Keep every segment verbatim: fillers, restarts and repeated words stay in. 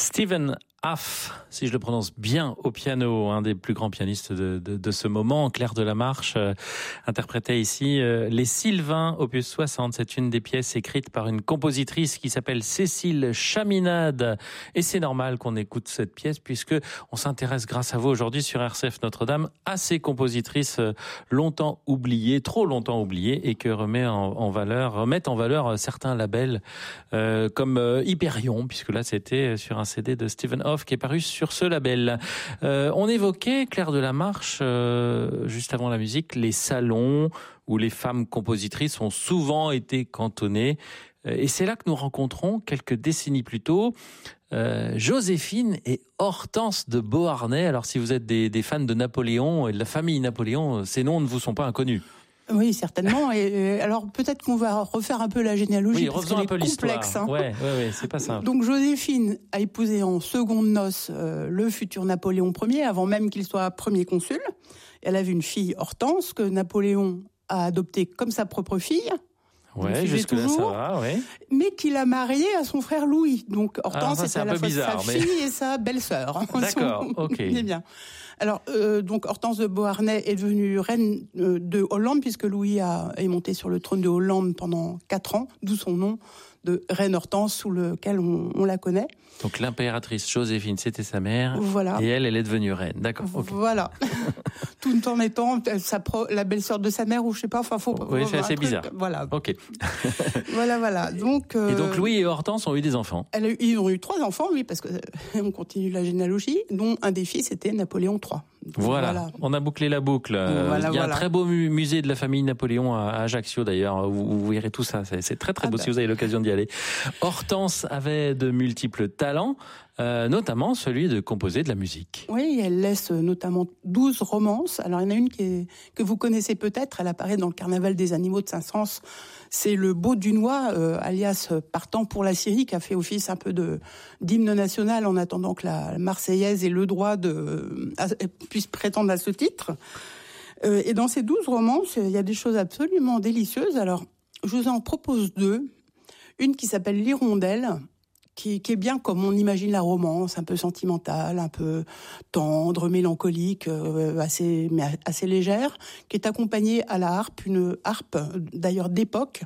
Stephen Hoff, si je le prononce bien, au piano, un des plus grands pianistes de, de, de ce moment. Claire Delamarche euh, interprétait ici euh, Les Sylvains, opus soixante. C'est une des pièces écrites par une compositrice qui s'appelle Cécile Chaminade. Et c'est normal qu'on écoute cette pièce puisque on s'intéresse grâce à vous aujourd'hui sur R C F Notre-Dame à ces compositrices longtemps oubliées, trop longtemps oubliées, et que remet en, en valeur, remettent en valeur certains labels euh, comme euh, Hyperion, puisque là c'était sur un C D de Stephen Hoff qui est paru sur ce label. Euh, on évoquait, Claire Delamarche, euh, juste avant la musique, les salons où les femmes compositrices ont souvent été cantonnées. Et c'est là que nous rencontrons, quelques décennies plus tôt, euh, Joséphine et Hortense de Beauharnais. Alors si vous êtes des, des fans de Napoléon et de la famille Napoléon, ces noms ne vous sont pas inconnus. Oui, certainement. Et alors peut-être qu'on va refaire un peu la généalogie, oui, parce qu'elle un est peu complexe. Hein. Ouais, ouais, ouais, c'est pas simple. Donc Joséphine a épousé en secondes noces euh, le futur Napoléon Ier, avant même qu'il soit premier consul. Elle avait une fille, Hortense, que Napoléon a adoptée comme sa propre fille. Ouais, jusque-là, ça va, ouais. Mais qu'il a mariée à son frère Louis. Donc Hortense, ah, c'est à la fois bizarre, sa mais... fille et sa belle-sœur. D'accord, ok. C'est bien. Alors, euh, donc Hortense de Beauharnais est devenue reine euh, de Hollande, puisque Louis a, est monté sur le trône de Hollande pendant quatre ans, d'où son nom de reine Hortense, sous lequel on, on la connaît. Donc l'impératrice Joséphine, c'était sa mère, voilà. Et elle, elle est devenue reine. D'accord. Okay. Voilà. Tout en étant sa pro, la belle-sœur de sa mère, ou je sais pas. Enfin, faut. Oui, c'est assez truc, bizarre. Voilà. Ok. voilà, voilà. Donc. Euh, et donc Louis et Hortense ont eu des enfants. Elle a eu, ils ont eu trois enfants, oui, parce que euh, on continue la généalogie, dont un des fils était Napoléon trois. Donc, voilà. voilà. On a bouclé la boucle. Voilà, Il y a voilà. un très beau musée de la famille Napoléon à Ajaccio d'ailleurs. Vous, vous verrez tout ça. C'est, c'est très très beau ah ben. si vous avez l'occasion d'y aller. Hortense avait de multiples talents, euh, notamment celui de composer de la musique. Oui, elle laisse notamment douze romances. Alors il y en a une qui est, que vous connaissez peut-être. Elle apparaît dans le Carnaval des animaux de Saint-Saëns. C'est le Beau Dunois, euh, alias Partant pour la Syrie, qui a fait office un peu de d'hymne national en attendant que la Marseillaise ait le droit de à, puisse prétendre à ce titre. Euh, et dans ces douze romances, il y a des choses absolument délicieuses. Alors, je vous en propose deux. Une qui s'appelle L'Hirondelle, qui, qui est bien comme on imagine la romance, un peu sentimentale, un peu tendre, mélancolique, euh, assez, mais assez légère, qui est accompagnée à la harpe, une harpe d'ailleurs d'époque,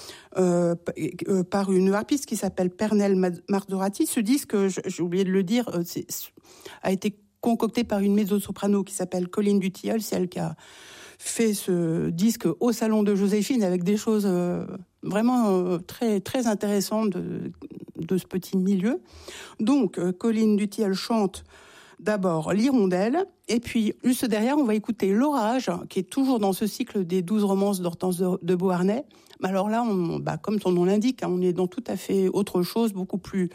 euh, par une harpiste qui s'appelle Pernelle Marzorati. Ce disque, j'ai oublié de le dire, c'est, a été concocté par une mezzo-soprano qui s'appelle Colline Dutilleul. C'est elle qui a fait ce disque au salon de Joséphine avec des choses euh, vraiment euh, très très intéressantes de, de ce petit milieu. Donc euh, Colline Dutilleul chante d'abord L'Hirondelle, et puis juste derrière on va écouter L'Orage, qui est toujours dans ce cycle des douze romances d'Hortense de, de Beauharnais. Mais alors là, on, bah, comme son nom l'indique, hein, on est dans tout à fait autre chose, beaucoup plus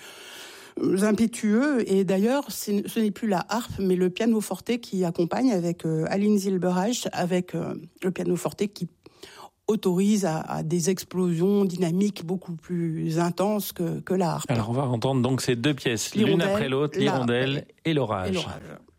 impétueux, et d'ailleurs c'est, ce n'est plus la harpe mais le pianoforte qui accompagne avec euh, Aline Zilberreich, avec euh, le pianoforte qui autorise à, à des explosions dynamiques beaucoup plus intenses que, que la harpe. Alors on va entendre donc ces deux pièces, l'une après l'autre, L'Hirondelle et L'Orage. Et l'orage.